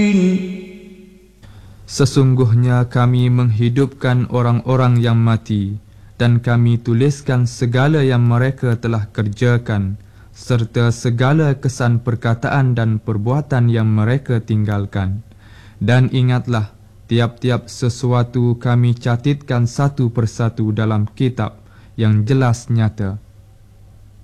Sesungguhnya kami menghidupkan orang-orang yang mati, dan kami tuliskan segala yang mereka telah kerjakan, serta segala kesan perkataan dan perbuatan yang mereka tinggalkan. Dan ingatlah, tiap-tiap sesuatu kami catitkan satu persatu dalam kitab yang jelas nyata.